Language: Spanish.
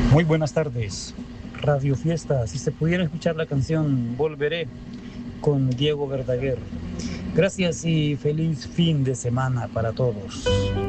Muy buenas tardes, Radio Fiesta. Si se pudiera escuchar la canción Volveré con Diego Verdaguer. Gracias y feliz fin de semana para todos.